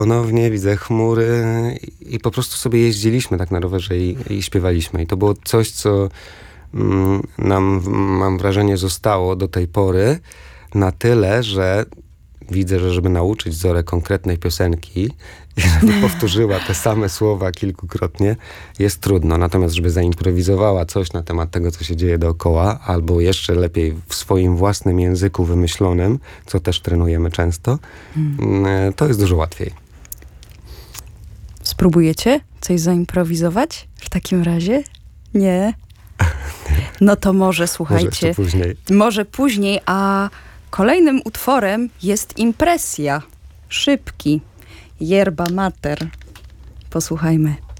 Ponownie widzę chmury i po prostu sobie jeździliśmy tak na rowerze i śpiewaliśmy. I to było coś, co nam, mam wrażenie, zostało do tej pory na tyle, że widzę, że żeby nauczyć Zorę konkretnej piosenki i żeby powtórzyła te same słowa kilkukrotnie, jest trudno. Natomiast żeby zaimprowizowała coś na temat tego, co się dzieje dookoła, albo jeszcze lepiej w swoim własnym języku wymyślonym, co też trenujemy często, to jest dużo łatwiej. Spróbujecie coś zaimprowizować w takim razie? Nie? No to może, słuchajcie. Może później. Może później, a kolejnym utworem jest Impresja. Szybki. Yerba Mater. Posłuchajmy.